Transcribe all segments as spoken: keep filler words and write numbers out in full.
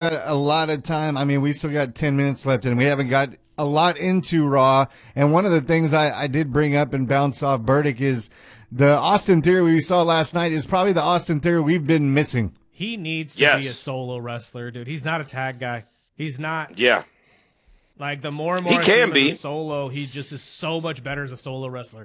got a lot of time. I mean, we still got ten minutes left, and we haven't got a lot into Raw. And one of the things I, I did bring up and bounce off Burdick is the Austin Theory we saw last night is probably the Austin Theory we've been missing. He needs to yes. be a solo wrestler, dude. He's not a tag guy. He's not. Yeah. Like, the more and more he can be as a solo, he just is so much better as a solo wrestler.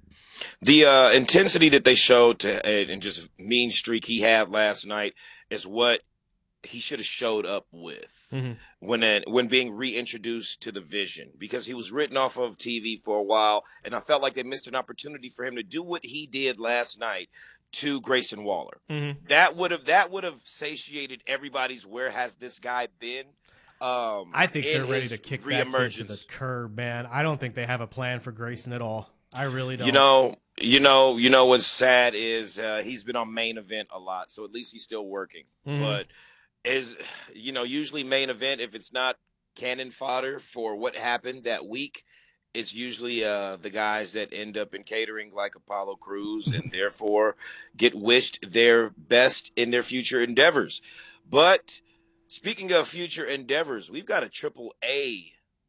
The uh, intensity that they showed to, and just mean streak he had last night is what he should have showed up with mm-hmm. when uh, when being reintroduced to the Vision, because he was written off of T V for a while, and I felt like they missed an opportunity for him to do what he did last night to Grayson Waller. Mm-hmm. That would have that would have satiated everybody's where has this guy been. Um, I think they're ready to kick that kid to the curb, man. I don't think they have a plan for Grayson at all. I really don't. You know, you know, you know what's sad is uh, he's been on Main Event a lot, so at least he's still working. Mm-hmm. But is you know, usually Main Event, if it's not cannon fodder for what happened that week, it's usually uh, the guys that end up in catering like Apollo Crews and therefore get wished their best in their future endeavors. But speaking of future endeavors, we've got a triple A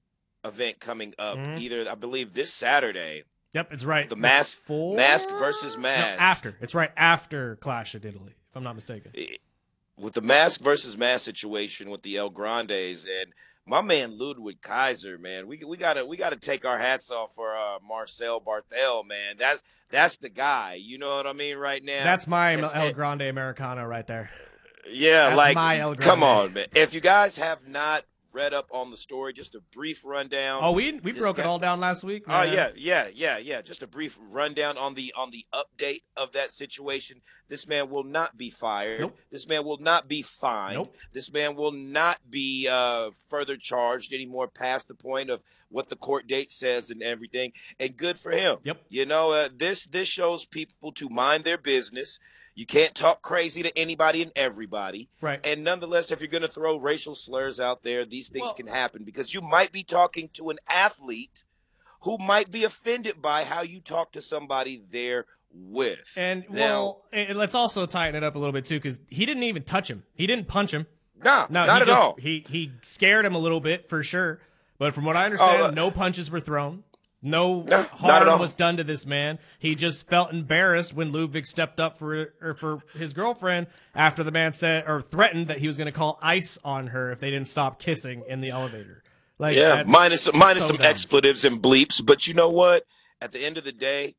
event coming up, mm-hmm. either I believe this Saturday. Yep, it's right. The mask, Before? mask versus mask. No, after. It's right after Clash of Italy, if I'm not mistaken. With the mask versus mask situation with the El Grandes and my man Ludwig Kaiser, man, we we gotta we gotta take our hats off for uh, Marcel Barthel, man. That's that's the guy. You know what I mean? Right now, that's my that's, El Grande Americano right there. Yeah, that's like my El Grande. Come on, man. If you guys have not read up on the story, just a brief rundown. Oh, we we broke guy, it all down last week. Oh yeah, yeah, yeah, yeah. Just a brief rundown on the on the update of that situation. This man will not be fired. Nope. This man will not be fined. Nope. This man will not be uh, further charged anymore past the point of what the court date says and everything. And good for him. Yep. You know, uh, this this shows people to mind their business. You can't talk crazy to anybody and everybody. Right. And nonetheless, if you're going to throw racial slurs out there, these things well, can happen because you might be talking to an athlete who might be offended by how you talk to somebody they're with. And, now, well, and let's also tighten it up a little bit, too, because he didn't even touch him. He didn't punch him. Nah, no, not at just, all. He, he scared him a little bit, for sure. But from what I understand, oh, uh, no punches were thrown. No, no harm was done to this man. He just felt embarrassed when Ludwig stepped up for or for his girlfriend after the man said or threatened that he was going to call ICE on her if they didn't stop kissing in the elevator. Like, yeah, minus minus so some dumb. expletives and bleeps. But you know what? At the end of the day,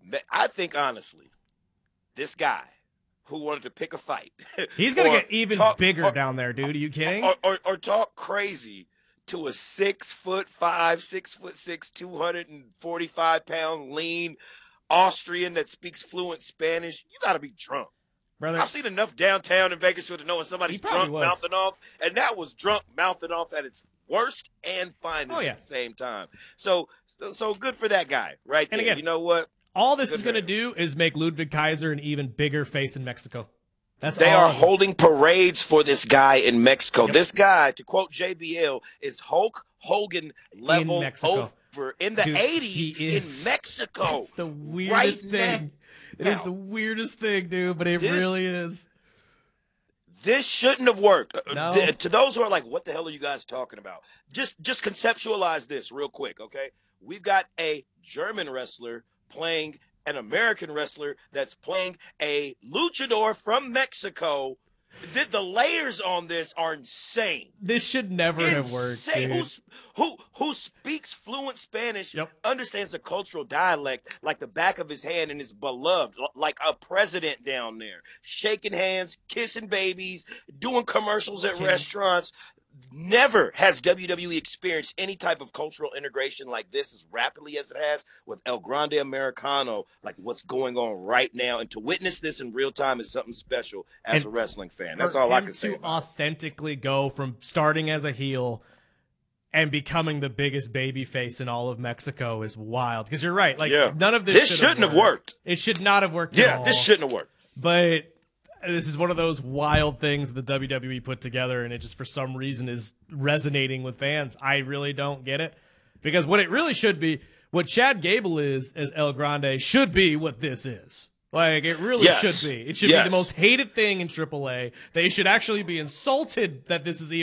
I think honestly, this guy who wanted to pick a fight, he's going to get even talk, bigger or, down there, dude. Are you kidding? Or, or, or talk crazy to a six foot five, six foot six, two hundred forty-five pound lean Austrian that speaks fluent Spanish, you got to be drunk. Brother, I've seen enough downtown in Bakersfield to know when somebody's drunk was. mouthing off, and that was drunk mouthing off at its worst and finest oh, yeah. at the same time. So, so good for that guy, right and there. Again, you know what? All this good is going to do is make Ludwig Kaiser an even bigger face in Mexico. That's they all are holding parades for this guy in Mexico. Yep. This guy, to quote J B L, is Hulk Hogan level in over in the Dude, eighties in Mexico. It's the weirdest right thing. It now. is the weirdest thing, dude, but it This, really is. This shouldn't have worked. No. Th- to those who are like, what the hell are you guys talking about? Just just conceptualize this real quick, okay? We've got a German wrestler playing an American wrestler that's playing a luchador from Mexico. The, the layers on this are insane. This should never insane. have worked, dude. Who, who, who speaks fluent Spanish, yep. understands the cultural dialect like the back of his hand and is beloved, like a president down there. Shaking hands, kissing babies, doing commercials at Yeah. restaurants. Never has W W E experienced any type of cultural integration like this as rapidly as it has with El Grande Americano, like what's going on right now. And to witness this in real time is something special as and a wrestling fan. That's all I can say. To about authentically it. go from starting as a heel and becoming the biggest baby face in all of Mexico is wild. Because you're right. Like, yeah. none of this, this should shouldn't have have worked. worked. It should not have worked yeah, at all. this shouldn't have worked. But this is one of those wild things the W W E put together, and it just for some reason is resonating with fans. I really don't get it. Because what it really should be, what Chad Gable is as El Grande should be what this is. Like, it really yes. should be. It should yes. be the most hated thing in triple A. They should actually be insulted that this is even